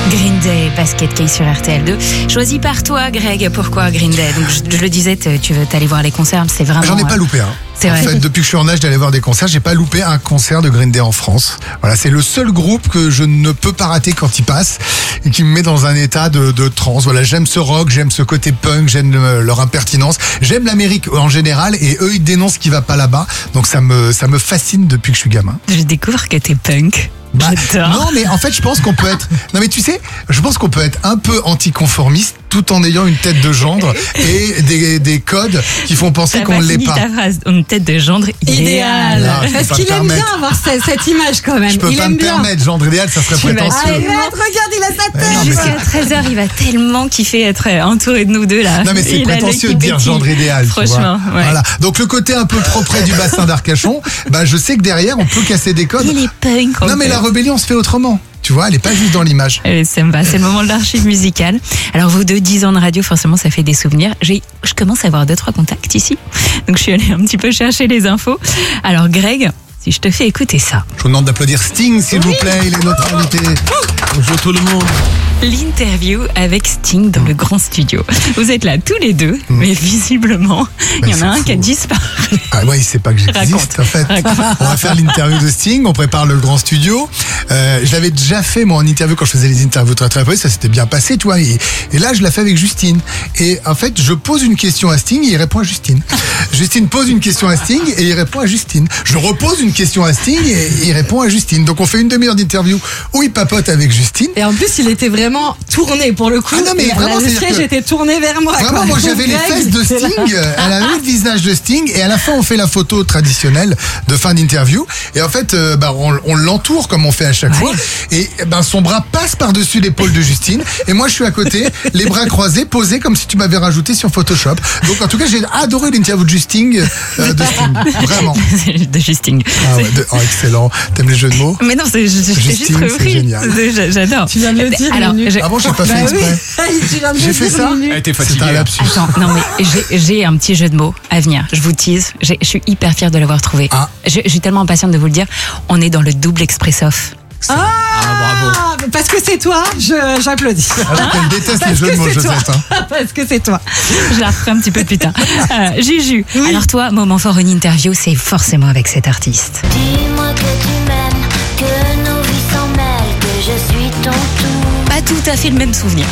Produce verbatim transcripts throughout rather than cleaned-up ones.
Green Day, Basket Case sur R T L deux. Choisi par toi, Greg. Pourquoi Green Day? Donc, je, je le disais, tu veux t'aller voir les concerts, c'est vraiment. J'en ai pas loupé, hein. C'est en vrai. fait, depuis que je suis en âge d'aller voir des concerts, j'ai pas loupé un concert de Green Day en France. Voilà, c'est le seul groupe que je ne peux pas rater quand il passe et qui me met dans un état de, de transe. Voilà, j'aime ce rock, j'aime ce côté punk, j'aime le, leur impertinence, j'aime l'Amérique en général et eux ils dénoncent ce qui va pas là-bas. Donc ça me ça me fascine depuis que je suis gamin. Je découvre que t'es punk. Bah, J'adore. non, mais en fait, je pense qu'on peut être. Non, mais tu sais, je pense qu'on peut être un peu anticonformiste tout en ayant une tête de gendre et des, des codes qui font penser T'as qu'on pas ne l'est fini pas. ta phrase, une tête de gendre idéale. Non, je peux Parce pas qu'il me aime bien permettre. avoir cette, cette image quand même. Je peux il pas aime me bien. permettre, gendre idéal, ça serait Tu vas- prétentieux. Ah, regarde, regarde, il a sa tête. non, mais Jusqu'à treize heures, il va tellement kiffer être entouré de nous deux là. Non mais c'est Il a l'œil prétentieux qui de dire pétille. gendre idéal. tu Franchement, vois. ouais. Voilà. Donc le côté un peu propre du bassin d'Arcachon, bah je sais que derrière on peut casser des codes. Il est punk. en Non mais fait. la rébellion se fait autrement. Tu vois, elle est pas juste dans l'image. Euh, ça me va, c'est le moment de l'archive musicale. Alors vous deux, dix ans de radio, forcément ça fait des souvenirs. J'ai, je commence à avoir deux trois contacts ici, donc je suis allée un petit peu chercher les infos. Alors Greg, si je te fais écouter ça, Je vous demande d'applaudir Sting s'il vous plaît, il est notre invité. Bonjour tout le monde. l'interview avec Sting dans le grand studio. Vous êtes là tous les deux, mais visiblement il y en c'est a un fou. qui a disparu. Ah ouais, il sait pas que j'existe Raconte. en fait. Raconte. On va faire l'interview de Sting, on prépare le grand studio. Euh, je l'avais déjà fait moi en interview quand je faisais les interviews très très peu, ça s'était bien passé, tu vois. Et, et là je l'ai fait avec Justine. Et en fait, je pose une question à Sting et il répond à Justine. Justine pose une question à Sting et il répond à Justine. Je repose une question à Sting et il répond à Justine. Donc on fait une demi-heure d'interview où il papote avec Justine. Et en plus, il était vraiment tourné pour le coup. Ah non, mais La- vraiment, la, le c'est-à-dire siège que- était tourné vers moi. Vraiment, quoi. moi j'avais les Greg, fesses de c'était là. Sting, elle avait le visage de Sting, et à la fin on fait la photo traditionnelle de fin d'interview, et en fait euh, bah, on, on l'entoure comme on fait à chaque fois, et ben son bras passe par-dessus l'épaule de Justine, et moi je suis à côté, les bras croisés, posés comme si tu m'avais rajouté sur Photoshop. Donc en tout cas j'ai adoré l'interview de Sting, euh, de Sting, vraiment. De Justing. Ah ouais, de- oh, excellent, t'aimes les jeux de mots? Mais non, c'est, je, je, j'ai juste Justine, c'est repris. génial. C'est- J'adore. Tu viens de le dire, Alors, il est nul. je- Ah bon, j'ai pas Bah fait oui, exprès. tu viens de J'ai le fait dire, ça il est nul. Elle était C'est fatiguée. un lapsus. Attends, non mais j'ai, j'ai un petit jeu de mots à venir. Je vous tease. J'ai- Je suis hyper fière de l'avoir trouvé. Ah. Je, je suis tellement impatiente de vous le dire. On est dans le double express-off. Ah, bravo. Parce que c'est toi, je, j'applaudis. Alors qu'elle déteste les Parce jeux de que mots, c'est toi. Josette. Hein. Parce que c'est toi. Je la referai un petit peu plus tard. Euh, Juju, alors toi, moment fort en interview, c'est forcément avec cet artiste. Dis-moi que tu m'aimes, que nos vies s'en mêlent, que je suis ton tout. Pas tout à fait le même souvenir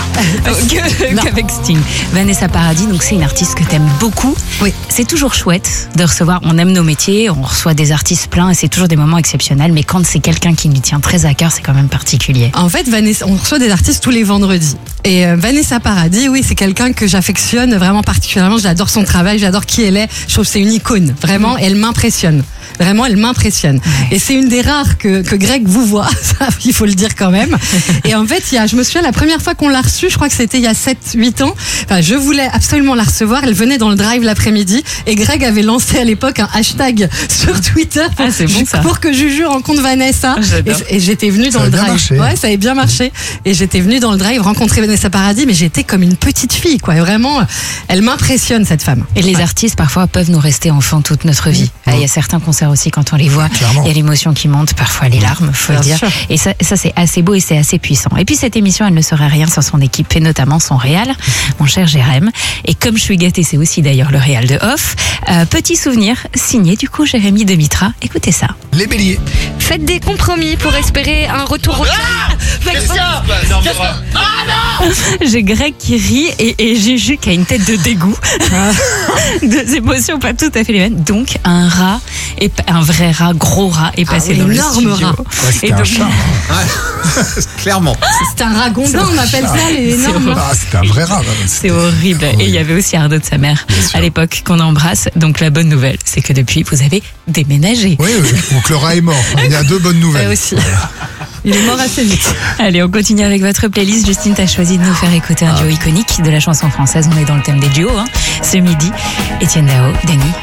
que- Non. qu'avec Sting. Vanessa Paradis, donc c'est une artiste que t'aimes beaucoup. Oui. C'est toujours chouette de recevoir. On aime nos métiers, on reçoit des artistes pleins et c'est toujours des moments exceptionnels. Mais quand c'est quelqu'un qui nous tient très à cœur, c'est quand même particulier. En fait, Vanessa, on reçoit des artistes tous les vendredis. Et euh, Vanessa Paradis, oui, c'est quelqu'un que j'affectionne vraiment particulièrement. J'adore son travail, j'adore qui elle est. Je trouve que c'est une icône. Vraiment, elle m'impressionne. Vraiment, elle m'impressionne. Et c'est une des rares que, que Greg vous voit, ça, il faut le dire quand même. Et en fait, il y a, je me souviens, la première fois qu'on l'a reçue, je crois que c'était il y a sept huit ans, enfin, je voulais absolument la recevoir. Elle venait dans le drive l'après-midi et Greg avait lancé à l'époque un hashtag sur Twitter pour, Ah, c'est bon, ça. pour que Juju rencontre Vanessa. J'adore. Et, et j'étais venue dans Ça a le bien drive. marché. Ouais, ça avait bien marché. Et j'étais venue dans le drive rencontrer Vanessa Paradis, mais j'étais comme une petite fille, quoi. Et vraiment, elle m'impressionne, cette femme. Et les artistes, parfois, peuvent nous rester enfants toute notre vie. Ah, Il y a certains concerts aussi, quand on les voit, Clairement. il y a l'émotion qui monte, parfois les larmes, faut Bien le dire. sûr. Et ça, ça c'est assez beau et c'est assez puissant. Et puis cette émission, elle ne serait rien sans son équipe, et notamment son réal, mon cher Jérém. Et comme je suis gâtée, c'est aussi d'ailleurs le réal de Off. Euh, petit souvenir, signé du coup Jérémy Demitra. Écoutez ça. Les béliers. Faites des compromis pour espérer un retour au J'ai Greg qui rit et, et Juju qui a une tête de dégoût. Deux émotions pas tout à fait les mêmes. Donc un rat, est, un vrai rat, gros rat, est passé oui, dans le énorme studio. rat. Ouais, c'était Et un donc- chat. Clairement. C'est un ragondin, on appelle ça, les énormes. Ah, c'était un vrai rat. C'est horrible. Et il y avait aussi Arnaud de sa mère sûr. à l'époque qu'on embrasse. Donc la bonne nouvelle, c'est que depuis, vous avez déménagé. Oui, oui. Donc le rat est mort. Il y a deux bonnes Ouais, nouvelles. aussi. Il est mort assez vite. Allez, on continue avec votre playlist. Justine, t'as choisi de nous faire écouter un duo iconique de la chanson française. On est dans le thème des duos, hein. Ce midi, Étienne Dao, Denis.